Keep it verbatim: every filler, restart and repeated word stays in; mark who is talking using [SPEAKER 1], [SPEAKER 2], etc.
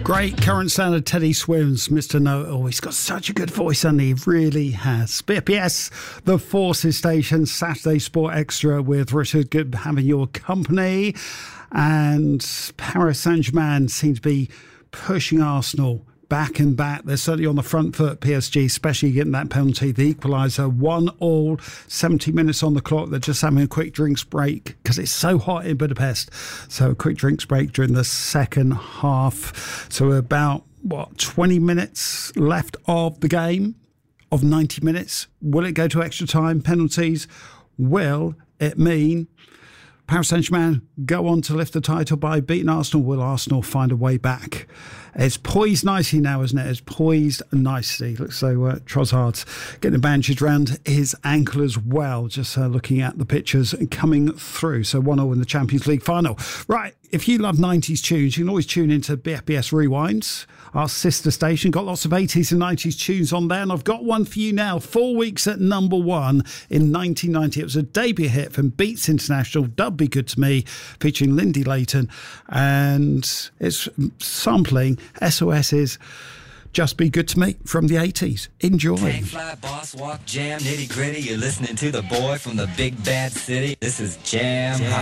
[SPEAKER 1] Great current sound of Teddy Swims, Mister Know-It-All. He's got such a good voice, and he really has. B P S, the Forces Station, Saturday Sport Extra with Richard. Good having your company. And Paris Saint-Germain seem to be pushing Arsenal back and back. They're certainly on the front foot, P S G, especially getting that penalty, the equaliser. One all, seventy minutes on the clock. They're just having a quick drinks break because it's so hot in Budapest. So a quick drinks break during the second half. So about, what, twenty minutes left of the game, of ninety minutes. Will it go to extra time, penalties? Will it mean Paris Saint-Germain go on to lift the title by beating Arsenal? Will Arsenal find a way back? It's poised nicely now, isn't it? It's poised nicely. Looks so uh, Trossard's getting bandaged around his ankle as well. Just uh, looking at the pictures coming through. So one all in the Champions League final. Right, if you love nineties tunes, you can always tune into B F B S Rewinds, our sister station. Got lots of eighties and nineties tunes on there, and I've got one for you now. Four weeks at number one in nineteen ninety. It was a debut hit from Beats International, Dub Be Good To Me, featuring Lindy Layton, and it's sampling SOS's Just Be Good To Me from the eighties. Enjoy.
[SPEAKER 2] Tank fly, boss walk, jam, nitty gritty. You're listening to the boy from the big bad city. This is Jam. Jam.